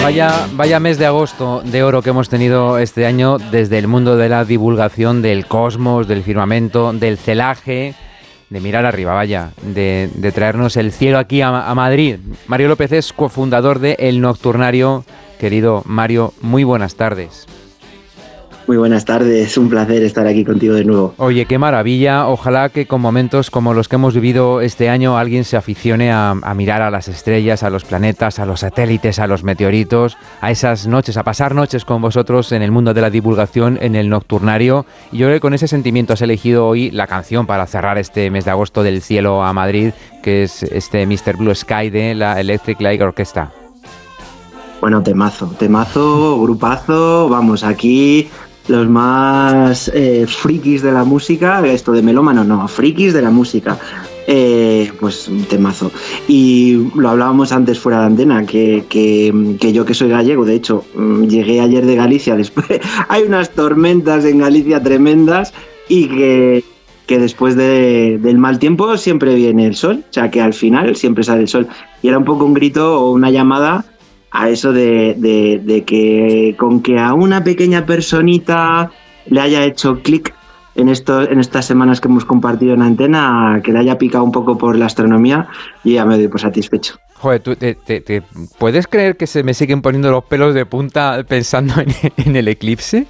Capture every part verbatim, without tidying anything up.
Vaya, vaya mes de agosto de oro que hemos tenido este año desde el mundo de la divulgación del cosmos, del firmamento, del celaje, de mirar arriba, vaya, de, de traernos el cielo aquí a, a Madrid. Mario López es cofundador de El Nocturnario. Querido Mario, muy buenas tardes. Muy buenas tardes, un placer estar aquí contigo de nuevo. Oye, qué maravilla, ojalá que con momentos como los que hemos vivido este año alguien se aficione a, a mirar a las estrellas, a los planetas, a los satélites, a los meteoritos, a esas noches, a pasar noches con vosotros en el mundo de la divulgación, en El Nocturnario. Y yo creo que con ese sentimiento has elegido hoy la canción para cerrar este mes de agosto del cielo a Madrid, que es este mister Blue Sky de la Electric Light Orchestra. Bueno, temazo, temazo, grupazo, vamos, aquí los más eh, frikis de la música, esto de melómano no, frikis de la música, eh, pues un temazo. Y lo hablábamos antes fuera de antena, que, que, que yo que soy gallego, de hecho, llegué ayer de Galicia, después hay unas tormentas en Galicia tremendas y que... que después de, del mal tiempo siempre viene el sol, o sea que al final siempre sale el sol. Y era un poco un grito o una llamada a eso de, de, de que con que a una pequeña personita le haya hecho clic en, esto, en estas semanas que hemos compartido en antena, que le haya picado un poco por la astronomía, y ya me doy por satisfecho. Joder, ¿tú te, te, te puedes creer que se me siguen poniendo los pelos de punta pensando en, en el eclipse?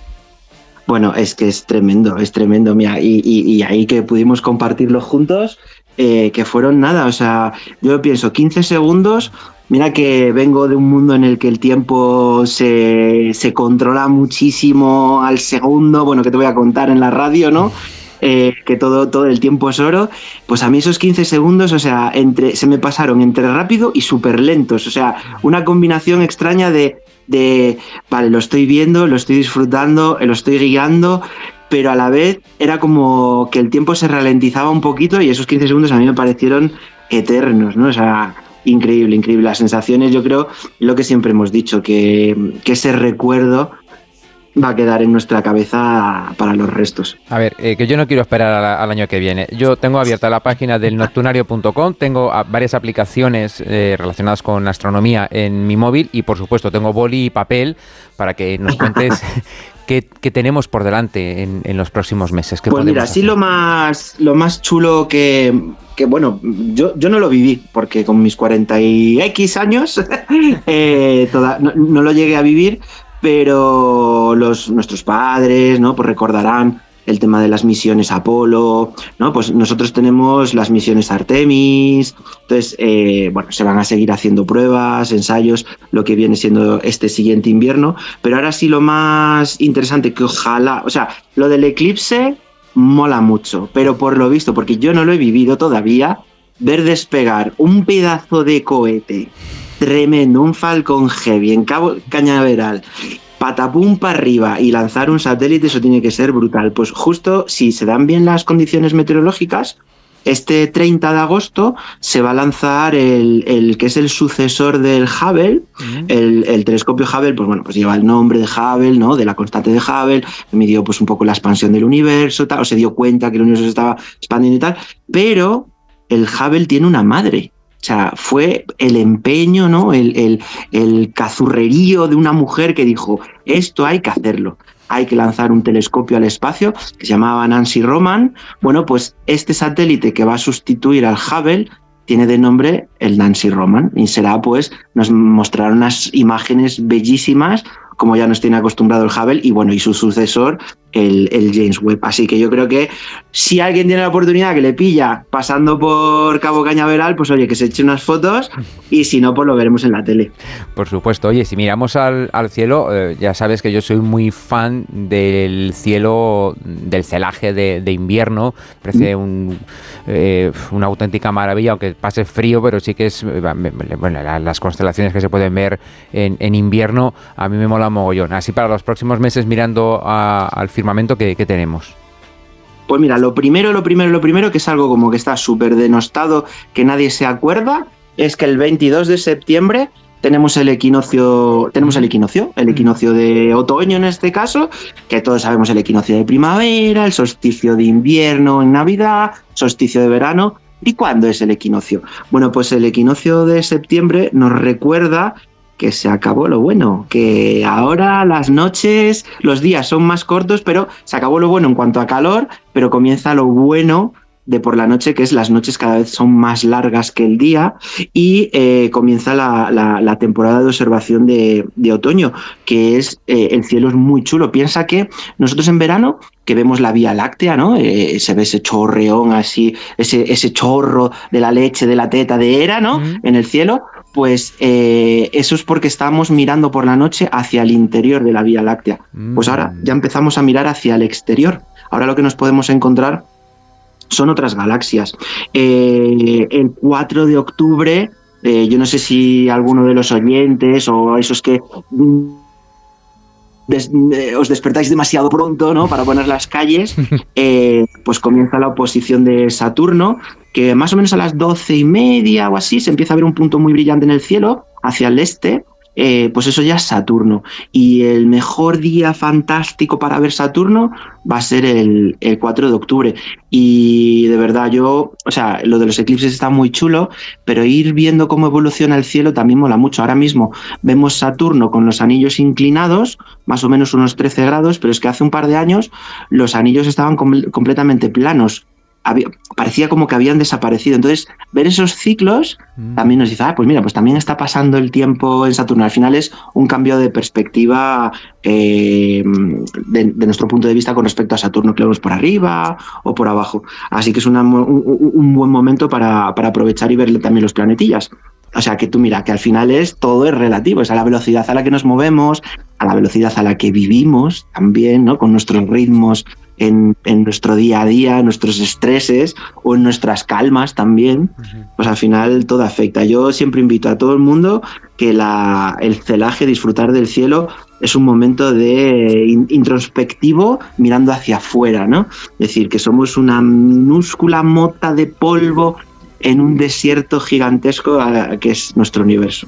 Bueno, es que es tremendo, es tremendo, mira, y, y, y ahí que pudimos compartirlo juntos, eh, que fueron nada, o sea, yo pienso quince segundos, mira que vengo de un mundo en el que el tiempo se, se controla muchísimo al segundo, bueno, que te voy a contar en la radio, ¿no? Eh, que todo, todo el tiempo es oro, pues a mí esos quince segundos, o sea, entre, se me pasaron entre rápido y súper lentos, o sea, una combinación extraña de, de, vale, lo estoy viendo, lo estoy disfrutando, lo estoy guiando, pero a la vez era como que el tiempo se ralentizaba un poquito y esos quince segundos a mí me parecieron eternos, ¿no? O sea, increíble, increíble. Las sensaciones, yo creo, lo que siempre hemos dicho, que, que ese recuerdo va a quedar en nuestra cabeza para los restos. A ver, eh, que yo no quiero esperar al, al año que viene. Yo tengo abierta la página del nocturnario punto com, tengo a, varias aplicaciones eh, relacionadas con astronomía en mi móvil y, por supuesto, tengo boli y papel para que nos cuentes qué, qué tenemos por delante en, en los próximos meses. ¿Qué pues mira, hacer? sí lo más, lo más chulo que... que bueno, yo, yo no lo viví, porque con mis cuarenta y X años eh, toda, no, no lo llegué a vivir, pero los, nuestros padres, ¿no? Pues recordarán el tema de las misiones Apolo, ¿no? Pues nosotros tenemos las misiones Artemis, entonces, eh, bueno, se van a seguir haciendo pruebas, ensayos, lo que viene siendo este siguiente invierno, pero ahora sí lo más interesante, que ojalá, o sea, lo del eclipse mola mucho, pero por lo visto, porque yo no lo he vivido todavía, ver despegar un pedazo de cohete tremendo, un Falcon Heavy en Cabo Cañaveral, patapum para arriba y lanzar un satélite, eso tiene que ser brutal. Pues justo si se dan bien las condiciones meteorológicas, este treinta de agosto se va a lanzar el, el que es el sucesor del Hubble, uh-huh. el, el telescopio Hubble, pues bueno, pues lleva el nombre de Hubble, ¿no? De la constante de Hubble, midió pues un poco la expansión del universo, tal, o se dio cuenta que el universo se estaba expandiendo y tal, pero el Hubble tiene una madre. O sea, fue el empeño, ¿no? El, el, el cazurrerío de una mujer que dijo, esto hay que hacerlo. Hay que lanzar un telescopio al espacio que se llamaba Nancy Roman. Bueno, pues este satélite que va a sustituir al Hubble tiene de nombre el Nancy Roman y será, pues, nos mostrarán unas imágenes bellísimas como ya nos tiene acostumbrado el Hubble y bueno, y su sucesor, el, el James Webb. Así que yo creo que si alguien tiene la oportunidad que le pilla pasando por Cabo Cañaveral, pues oye, que se eche unas fotos y si no, pues lo veremos en la tele. Por supuesto. Oye, si miramos al, al cielo, eh, ya sabes que yo soy muy fan del cielo, del celaje de, de invierno. Parece un, eh, una auténtica maravilla, aunque pase frío, pero sí que es, bueno, las constelaciones que se pueden ver en, en invierno, a mí me mola mogollón. Así para los próximos meses mirando a, al firmamento que, que tenemos. Pues mira, lo primero, lo primero, lo primero, que es algo como que está súper denostado, que nadie se acuerda, es que el veintidós de septiembre tenemos el equinoccio, tenemos el equinoccio, el equinoccio de otoño en este caso, que todos sabemos el equinoccio de primavera, el solsticio de invierno en Navidad, solsticio de verano. ¿Y cuándo es el equinoccio? Bueno, pues el equinoccio de septiembre nos recuerda que se acabó lo bueno, que ahora las noches, los días son más cortos, pero se acabó lo bueno en cuanto a calor, pero comienza lo bueno de por la noche, que es las noches cada vez son más largas que el día, y eh, comienza la, la, la temporada de observación de, de otoño, que es, eh, el cielo es muy chulo. Piensa que nosotros en verano, que vemos la Vía Láctea, ¿no? Eh, se ve ese chorreón así, ese, ese chorro de la leche, de la teta de Hera, ¿no? Mm. En el cielo, pues eh, eso es porque estamos mirando por la noche hacia el interior de la Vía Láctea. Mm. Pues ahora ya empezamos a mirar hacia el exterior. Ahora lo que nos podemos encontrar son otras galaxias. Eh, el cuatro de octubre, eh, yo no sé si alguno de los oyentes o esos que des, eh, os despertáis demasiado pronto, ¿no?, para poner las calles, eh, pues comienza la oposición de Saturno, que más o menos a las doce y media o así se empieza a ver un punto muy brillante en el cielo hacia el este. Eh, pues eso ya es Saturno, y el mejor día fantástico para ver Saturno va a ser el, el cuatro de octubre, y de verdad yo, o sea, lo de los eclipses está muy chulo, pero ir viendo cómo evoluciona el cielo también mola mucho. Ahora mismo vemos Saturno con los anillos inclinados, más o menos unos trece grados, pero es que hace un par de años los anillos estaban com- completamente planos. Había, parecía como que habían desaparecido. Entonces, ver esos ciclos mm. también nos dice, ah, pues mira, pues también está pasando el tiempo en Saturno. Al final es un cambio de perspectiva eh, de, de nuestro punto de vista con respecto a Saturno, que lo vemos por arriba o por abajo. Así que es una, un, un buen momento para, para aprovechar y ver también los planetillas. O sea, que tú mira, que al final es todo es relativo, es a la velocidad a la que nos movemos, a la velocidad a la que vivimos también, ¿no?, con nuestros ritmos en, en nuestro día a día, nuestros estreses o en nuestras calmas también. Uh-huh. Pues al final todo afecta. Yo siempre invito a todo el mundo que la, el celaje, disfrutar del cielo, es un momento de in, introspectivo mirando hacia afuera, ¿no? Es decir, que somos una minúscula mota de polvo en un desierto gigantesco a, que es nuestro universo.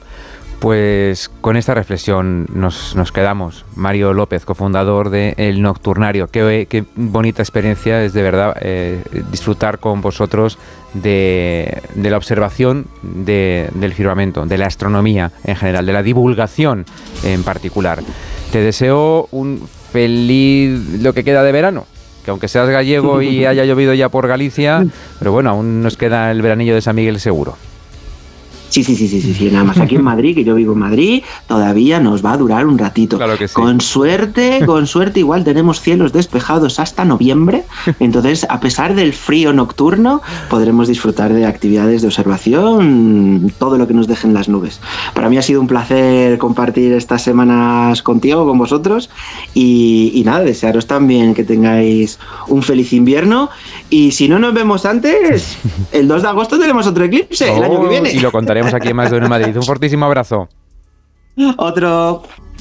Pues con esta reflexión nos, nos quedamos. Mario López, cofundador de El Nocturnario. Qué, qué bonita experiencia es de verdad eh, disfrutar con vosotros de, de la observación de, del firmamento, de la astronomía en general, de la divulgación en particular. Te deseo un feliz lo que queda de verano, que aunque seas gallego y haya llovido ya por Galicia, pero bueno, aún nos queda el veranillo de San Miguel seguro. Sí, sí, sí, sí, sí, sí, nada más aquí en Madrid, que yo vivo en Madrid, todavía nos va a durar un ratito. Claro que sí. Con suerte, con suerte igual tenemos cielos despejados hasta noviembre, entonces a pesar del frío nocturno podremos disfrutar de actividades de observación, todo lo que nos dejen las nubes. Para mí ha sido un placer compartir estas semanas contigo, con vosotros, y, y nada, desearos también que tengáis un feliz invierno, y si no nos vemos antes, el dos de agosto tenemos otro eclipse, oh, el año que viene. Y lo contaremos aquí en Más de Uno Madrid. Un fortísimo abrazo. Otro.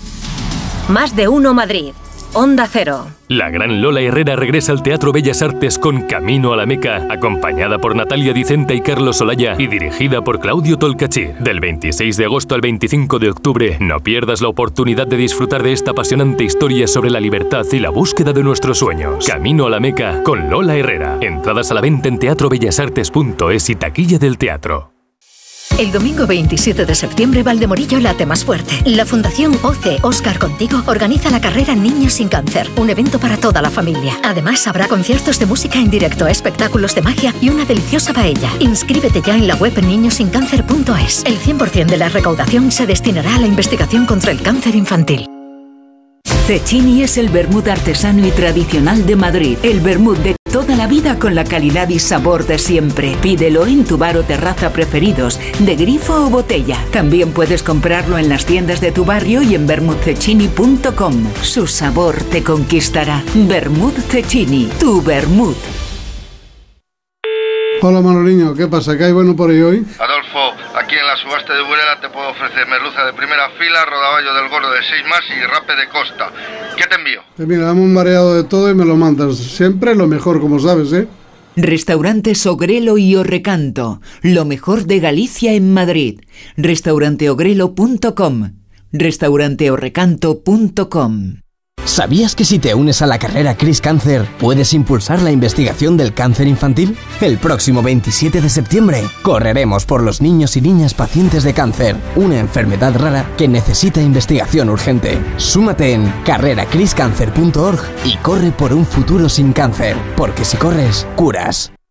Más de Uno Madrid. Onda Cero. La gran Lola Herrera regresa al Teatro Bellas Artes con Camino a la Meca, acompañada por Natalia Dicenta y Carlos Olaya y dirigida por Claudio Tolcachir. Del veintiséis de agosto al veinticinco de octubre, no pierdas la oportunidad de disfrutar de esta apasionante historia sobre la libertad y la búsqueda de nuestros sueños. Camino a la Meca con Lola Herrera. Entradas a la venta en teatro bellas artes punto es y taquilla del teatro. El domingo veintisiete de septiembre, Valdemorillo late más fuerte. La Fundación O C E Oscar Contigo organiza la carrera Niños sin Cáncer, un evento para toda la familia. Además, habrá conciertos de música en directo, espectáculos de magia y una deliciosa paella. Inscríbete ya en la web niños sin cáncer punto es. El cien por ciento de la recaudación se destinará a la investigación contra el cáncer infantil. Cecchini es el vermut artesano y tradicional de Madrid. El vermut de toda la vida con la calidad y sabor de siempre. Pídelo en tu bar o terraza preferidos, de grifo o botella. También puedes comprarlo en las tiendas de tu barrio y en vermut cecchini punto com. Su sabor te conquistará. Vermut Cecchini, tu vermut. Hola Manoliño, ¿qué pasa? ¿Qué hay bueno por ahí hoy? Adolfo, aquí en la subasta de Burela te puedo ofrecer merluza de primera fila, rodaballo del gordo de seis más y rape de costa. ¿Qué te envío? Pues mira, dame un mareado de todo y me lo mandas. Siempre lo mejor, como sabes, ¿eh? Restaurantes Ogrelo y Orrecanto, lo mejor de Galicia en Madrid. restaurante ogrelo punto com, restaurante orrecanto punto com. ¿Sabías que si te unes a la carrera Cris Cáncer puedes impulsar la investigación del cáncer infantil? El próximo veintisiete de septiembre correremos por los niños y niñas pacientes de cáncer, una enfermedad rara que necesita investigación urgente. Súmate en carrera cris cáncer punto org y corre por un futuro sin cáncer, porque si corres, curas.